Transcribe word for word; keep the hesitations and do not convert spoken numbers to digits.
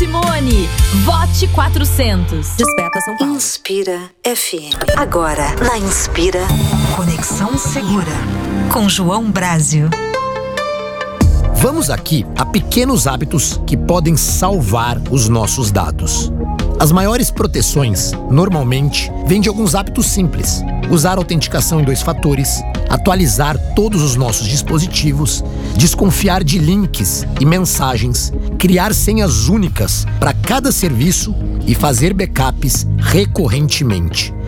Simone. Vote quatrocentos. Desperta São Paulo. Inspira F M. Agora, na Inspira. Conexão Segura. Com João Brásio. Vamos aqui a pequenos hábitos que podem salvar os nossos dados. As maiores proteções, normalmente, vêm de alguns hábitos simples. Usar autenticação em dois fatores, atualizar todos os nossos dispositivos, desconfiar de links e mensagens, criar senhas únicas para cada serviço e fazer backups recorrentemente.